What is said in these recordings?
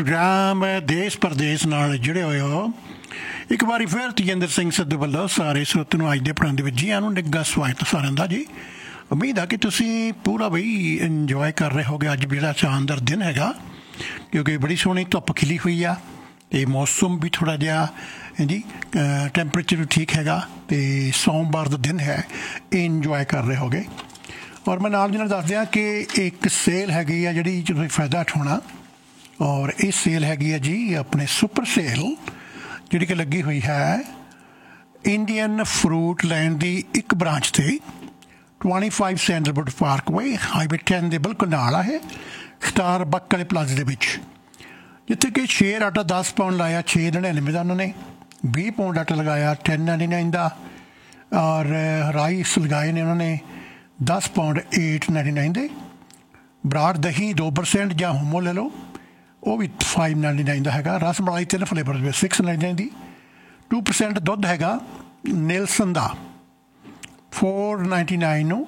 Programme ਦੇਸ਼ ਪ੍ਰਦੇਸ਼ ਨਾਲ ਜੁੜੇ ਹੋਏ ਹੋ। ਇੱਕ ਵਾਰੀ ਫਿਰ ਤੇਜਿੰਦਰ ਸਿੰਘ ਸਿੱਧੂ ਵੱਲੋਂ ਸਾਰੇ ਸਰੋਤਿਆਂ ਨੂੰ ਅੱਜ ਦੇ ਪ੍ਰੋਗਰਾਮ ਦੇ ਵਿੱਚ ਜੀ ਆਇਆਂ ਨੂੰ ਨਿੱਘਾ ਸਵਾਗਤ ਸਾਰਿਆਂ ਦਾ ਜੀ। ਉਮੀਦ ਆ ਕਿ ਤੁਸੀਂ ਪੂਰਾ ਬਈ ਇੰਜੋਏ ਕਰ ਰਹੇ ਹੋਗੇ। ਅੱਜ ਜਿਹੜਾ ਸ਼ਾਨਦਾਰ ਦਿਨ ਹੈਗਾ ਕਿਉਂਕਿ ਬੜੀ ਸੋਹਣੀ ਧੁੱਪ ਖਿਲੀ ਹੋਈ ਆ ਅਤੇ ਮੌਸਮ ਵੀ ਥੋੜ੍ਹਾ ਜਿਹਾ ਜੀ ਟੈਂਪਰੇਚਰ ਵੀ ਠੀਕ ਹੈਗਾ ਅਤੇ ਸੋਮਵਾਰ ਦਾ ਦਿਨ ਹੈ, ਇਹ ਇੰਜੋਏ ਕਰ ਰਹੇ ਹੋਗੇ। ਔਰ ਮੈਂ ਨਾਲ ਦੀ ਨਾਲ ਦੱਸ ਦਿਆਂ ਕਿ ਇੱਕ ਸੇਲ ਹੈਗੀ ਆ ਜਿਹੜੀ ਤੁਸੀਂ ਫਾਇਦਾ ਉਠਾਉਣਾ। ਔਰ ਇਹ ਸੇਲ ਹੈਗੀ ਹੈ ਜੀ ਆਪਣੇ ਸੁਪਰ ਸੇਲ ਜਿਹੜੀ ਕਿ ਲੱਗੀ ਹੋਈ ਹੈ ਇੰਡੀਅਨ ਫਰੂਟ ਲੈਂਡ ਦੀ ਇੱਕ ਬ੍ਰਾਂਚ 'ਤੇ 25 ਸੈਂਡਲਵੁੱਡ ਪਾਰਕਵੇ ਹਾਈਵੇ 10 ਦੇ ਬਿਲਕੁਲ ਨਾਲ ਆ ਇਹ ਸਟਾਰ ਬੱਕ ਵਾਲੇ ਪਲਾਜ਼ੇ ਦੇ ਵਿੱਚ, ਜਿੱਥੇ ਕਿ ਸ਼ੇਰ ਆਟਾ 10 ਪਾਊਂਡ ਲਾਇਆ 6.99 ਦਾ ਉਹਨਾਂ ਨੇ, 20 ਪਾਊਂਡ ਆਟਾ ਲਗਾਇਆ 10.99 ਦਾ, ਔਰ ਰਾਈਸ ਲਗਾਏ ਨੇ ਉਹਨਾਂ ਨੇ 10 ਪਾਊਂਡ 8.99 ਦੇ। ਬਰਾੜ ਦਹੀਂ 2% ਜਾਂ ਹੋਮੋ ਲੈ ਲਓ ਉਹ ਵੀ 5.99 ਦਾ ਹੈਗਾ। ਰਸ ਮਲਾਈ 3 ਫਲੇਵਰ ਦੇ 6.99 ਦੀ। 2% ਦੁੱਧ ਹੈਗਾ ਨੇਲਸਨ ਦਾ 4.99 ਨੂੰ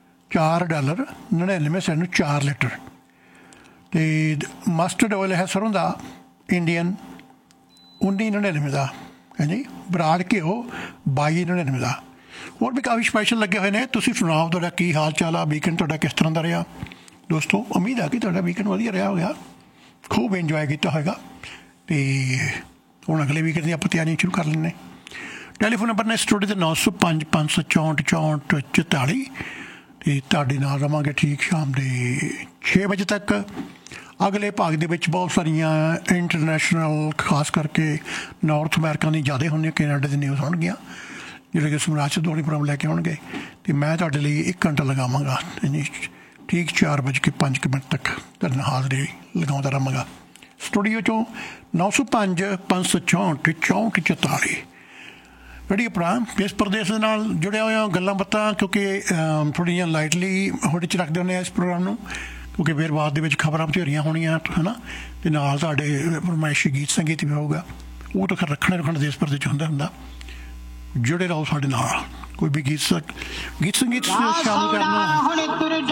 $4.99 ਨੂੰ 4 ਲੀਟਰ। ਅਤੇ ਮਸਟਰਡ ਆਇਲ ਹੈ ਸਰੋਂ ਦਾ ਇੰਡੀਅਨ 19.99 ਦਾ ਹੈ ਜੀ। ਬਰਾੜ ਘਿਓ 22.99 ਦਾ। ਹੋਰ ਵੀ ਕਾਫੀ ਸਪੈਸ਼ਲ ਲੱਗੇ ਹੋਏ ਨੇ। ਤੁਸੀਂ ਸੁਣਾਓ ਤੁਹਾਡਾ ਕੀ ਹਾਲ ਚਾਲ ਆ, ਵੀਕਐਂਡ ਤੁਹਾਡਾ ਕਿਸ ਤਰ੍ਹਾਂ ਦਾ ਰਿਹਾ ਦੋਸਤੋ। ਉਮੀਦ ਆ ਕਿ ਤੁਹਾਡਾ ਵੀਕਐਂਡ ਵਧੀਆ ਰਿਹਾ ਹੋਇਆ, ਖੂਬ ਇੰਜੋਏ ਕੀਤਾ ਹੋਏਗਾ। ਅਤੇ ਹੁਣ ਅਗਲੇ ਵੀਕਐਂਡ ਦੀ ਆਪਾਂ ਤਿਆਰੀਆਂ ਸ਼ੁਰੂ ਕਰ ਲੈਂਦੇ। ਟੈਲੀਫੋਨ ਨੰਬਰ ਨੇ ਸਟੂਡੀਓ ਦੇ 905 564 64 44 ਅਤੇ ਤੁਹਾਡੇ ਨਾਲ ਰਹਾਂਗੇ ਠੀਕ ਸ਼ਾਮ ਦੇ 6 ਵਜੇ ਤੱਕ। ਅਗਲੇ ਭਾਗ ਦੇ ਵਿੱਚ ਬਹੁਤ ਸਾਰੀਆਂ ਇੰਟਰਨੈਸ਼ਨਲ ਖਾਸ ਕਰਕੇ ਨਾਰਥ ਅਮਰੀਕਾ ਦੀ ਜ਼ਿਆਦਾ ਹੁੰਦੀਆਂ, ਕੈਨੇਡਾ ਦੀ ਨਿਊਜ਼ ਹੋਣਗੀਆਂ ਜਿਹੜੇ ਕਿ ਸਮਰਾਜ ਸਿੱਧੂ ਪ੍ਰੋਗਰਾਮ ਲੈ ਕੇ ਆਉਣਗੇ। ਅਤੇ ਮੈਂ ਤੁਹਾਡੇ ਲਈ 1 ਘੰਟਾ ਲਗਾਵਾਂਗਾ ਠੀਕ 4:05 ਤੱਕ ਤੁਹਾਡੇ ਨਾਲ ਹਾਜ਼ਰੀ ਲਗਾਉਂਦਾ ਰਹਾਂਗਾ ਸਟੂਡੀਓ 'ਚੋਂ 905 564 64 44 ਜਿਹੜੀ ਆਪਣਾ ਦੇਸ਼ ਪ੍ਰਦੇਸ਼ ਦੇ ਨਾਲ ਜੁੜਿਆ ਹੋਇਆ ਗੱਲਾਂ ਬਾਤਾਂ, ਕਿਉਂਕਿ ਥੋੜ੍ਹੀ ਜਿਹੀਆਂ ਲਾਈਟਲੀ ਹੋੜੇ 'ਚ ਰੱਖਦੇ ਹੁੰਦੇ ਆ ਇਸ ਪ੍ਰੋਗਰਾਮ ਨੂੰ, ਕਿਉਂਕਿ ਫਿਰ ਬਾਅਦ ਦੇ ਵਿੱਚ ਖਬਰਾਂ ਬਥੇਰੀਆਂ ਹੋਣੀਆਂ ਹੈ ਨਾ, ਅਤੇ ਨਾਲ ਤੁਹਾਡੇ ਫਰਮਾਇਸ਼ੀ ਗੀਤ ਸੰਗੀਤ ਵੀ ਹੋਊਗਾ। ਉਹ ਤਾਂ ਖੈਰ ਰੱਖਣਾ ਦੇਸ਼ ਪ੍ਰਦੇਸ਼ 'ਚ ਹੁੰਦਾ ਜੁੜੇ ਰਹੋ ਸਾਡੇ ਨਾਲ। ਕੋਈ ਵੀ ਗੀਤ ਸੰਗੀਤ ਸ਼ਾਮਲ ਕਰਨਾ